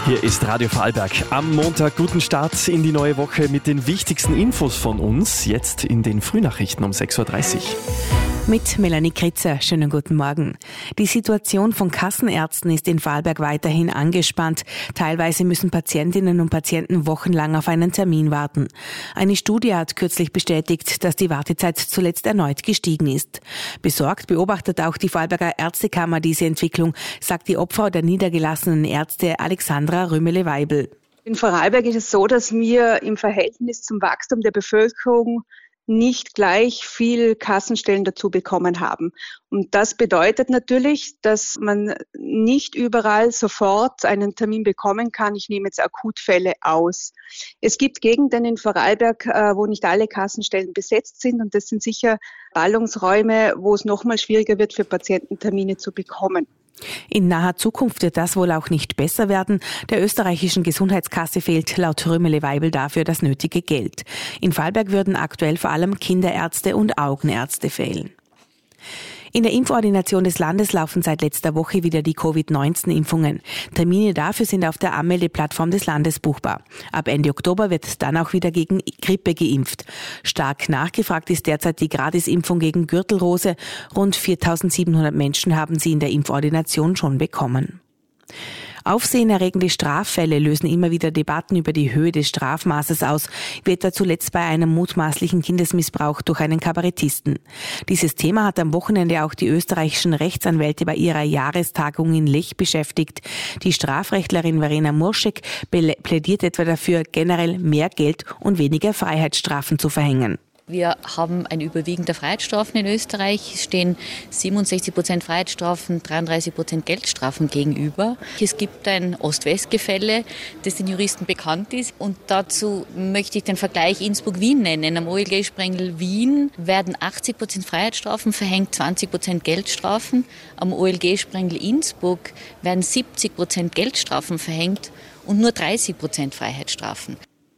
Hier ist Radio Vorarlberg. Am Montag guten Start in die neue Woche mit den wichtigsten Infos von uns. Jetzt in den Frühnachrichten um 6.30 Uhr. Mit Melanie Kritzer. Schönen guten Morgen. Die Situation von Kassenärzten ist in Vorarlberg weiterhin angespannt. Teilweise müssen Patientinnen und Patienten wochenlang auf einen Termin warten. Eine Studie hat kürzlich bestätigt, dass die Wartezeit zuletzt erneut gestiegen ist. Besorgt beobachtet auch die Vorarlberger Ärztekammer diese Entwicklung, sagt die Obfrau der niedergelassenen Ärzte Alexandra Römele-Weibel. In Vorarlberg ist es so, dass wir im Verhältnis zum Wachstum der Bevölkerung nicht gleich viel Kassenstellen dazu bekommen haben. Und das bedeutet natürlich, dass man nicht überall sofort einen Termin bekommen kann. Ich nehme jetzt Akutfälle aus. Es gibt Gegenden in Vorarlberg, wo nicht alle Kassenstellen besetzt sind. Und das sind sicher Ballungsräume, wo es nochmal schwieriger wird, für Patienten Termine zu bekommen. In naher Zukunft wird das wohl auch nicht besser werden. Der österreichischen Gesundheitskasse fehlt laut Römele-Weibel dafür das nötige Geld. In Vorarlberg würden aktuell vor allem Kinderärzte und Augenärzte fehlen. In der Impfordination des Landes laufen seit letzter Woche wieder die Covid-19-Impfungen. Termine dafür sind auf der Anmeldeplattform des Landes buchbar. Ab Ende Oktober wird dann auch wieder gegen Grippe geimpft. Stark nachgefragt ist derzeit die Gratisimpfung gegen Gürtelrose. Rund 4.700 Menschen haben sie in der Impfordination schon bekommen. Aufsehenerregende Straffälle lösen immer wieder Debatten über die Höhe des Strafmaßes aus, wie etwa zuletzt bei einem mutmaßlichen Kindesmissbrauch durch einen Kabarettisten. Dieses Thema hat am Wochenende auch die österreichischen Rechtsanwälte bei ihrer Jahrestagung in Lech beschäftigt. Die Strafrechtlerin Verena Murschek plädiert etwa dafür, generell mehr Geld und weniger Freiheitsstrafen zu verhängen. Wir haben ein Überwiegen der Freiheitsstrafen in Österreich. Es stehen 67% Freiheitsstrafen, 33% Geldstrafen gegenüber. Es gibt ein Ost-West-Gefälle, das den Juristen bekannt ist. Und dazu möchte ich den Vergleich Innsbruck-Wien nennen. Am OLG-Sprengel Wien werden 80% Freiheitsstrafen verhängt, 20% Geldstrafen. Am OLG-Sprengel Innsbruck werden 70% Geldstrafen verhängt und nur 30% Freiheitsstrafen.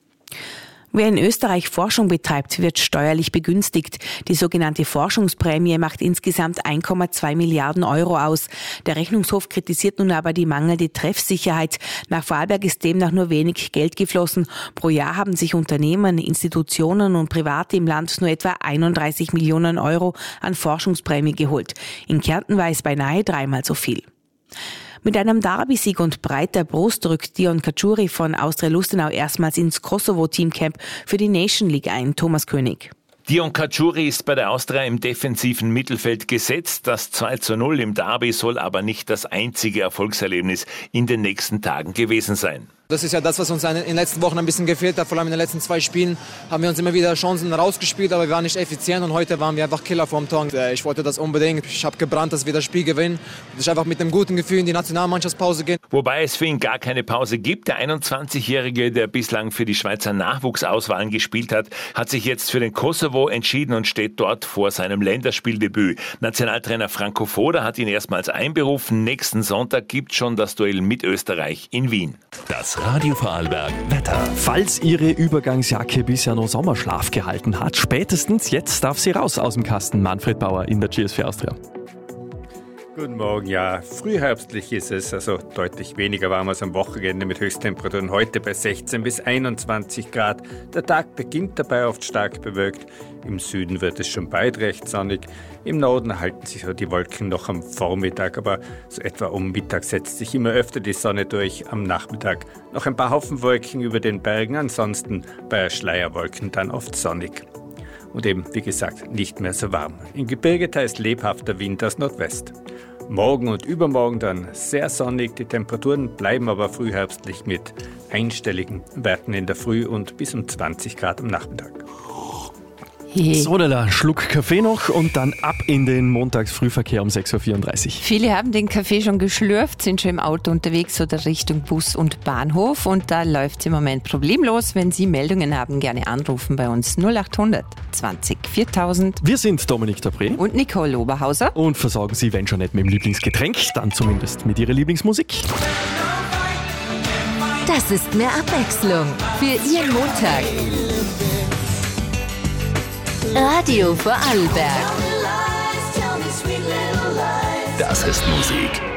Wer in Österreich Forschung betreibt, wird steuerlich begünstigt. Die sogenannte Forschungsprämie macht insgesamt 1,2 Milliarden Euro aus. Der Rechnungshof kritisiert nun aber die mangelnde Treffsicherheit. Nach Vorarlberg ist demnach nur wenig Geld geflossen. Pro Jahr haben sich Unternehmen, Institutionen und Private im Land nur etwa 31 Millionen Euro an Forschungsprämie geholt. In Kärnten war es beinahe dreimal so viel. Mit einem Derby-Sieg und breiter Brust rückt Dion Cacciuri von Austria Lustenau erstmals ins Kosovo-Teamcamp für die Nation League ein. Thomas König. Dion Cacciuri ist bei der Austria im defensiven Mittelfeld gesetzt. Das 2:0 im Derby soll aber nicht das einzige Erfolgserlebnis in den nächsten Tagen gewesen sein. Das ist ja das, was uns in den letzten Wochen ein bisschen gefehlt hat. Vor allem in den letzten 2 Spielen haben wir uns immer wieder Chancen rausgespielt, aber wir waren nicht effizient und heute waren wir einfach Killer vorm Tor. Ich wollte das unbedingt. Ich habe gebrannt, dass wir das Spiel gewinnen. Dass ich einfach mit einem guten Gefühl in die Nationalmannschaftspause gehen. Wobei es für ihn gar keine Pause gibt. Der 21-Jährige, der bislang für die Schweizer Nachwuchsauswahlen gespielt hat, hat sich jetzt für den Kosovo entschieden und steht dort vor seinem Länderspieldebüt. Nationaltrainer Franco Foda hat ihn erstmals einberufen. Nächsten Sonntag gibt schon das Duell mit Österreich in Wien. Das Radio Vorarlberg Wetter. Falls Ihre Übergangsjacke bisher noch Sommerschlaf gehalten hat, spätestens jetzt darf sie raus aus dem Kasten. Manfred Bauer in der GS4 Austria. Guten Morgen, ja, frühherbstlich ist es, also deutlich weniger warm als am Wochenende mit Höchsttemperaturen heute bei 16 bis 21 Grad. Der Tag beginnt dabei oft stark bewölkt. Im Süden wird es schon bald recht sonnig. Im Norden halten sich die Wolken noch am Vormittag, aber so etwa um Mittag setzt sich immer öfter die Sonne durch. Am Nachmittag noch ein paar Haufen Wolken über den Bergen, ansonsten bei Schleierwolken dann oft sonnig. Und eben, wie gesagt, nicht mehr so warm. Im Gebirge teils lebhafter Wind aus Nordwest. Morgen und übermorgen dann sehr sonnig, die Temperaturen bleiben aber frühherbstlich mit einstelligen Werten in der Früh und bis um 20 Grad am Nachmittag. So, da Schluck Kaffee noch und dann ab in den Montagsfrühverkehr um 6.34 Uhr. Viele haben den Kaffee schon geschlürft, sind schon im Auto unterwegs oder Richtung Bus und Bahnhof und da läuft es im Moment problemlos. Wenn Sie Meldungen haben, gerne anrufen bei uns 0800 20 4000. Wir sind Dominik Dabré Und Nicole Oberhauser. und versorgen Sie, wenn schon nicht mit dem Lieblingsgetränk, dann zumindest mit Ihrer Lieblingsmusik. Das ist mehr Abwechslung für Ihren Montag. Radio Vorarlberg. Das ist Musik.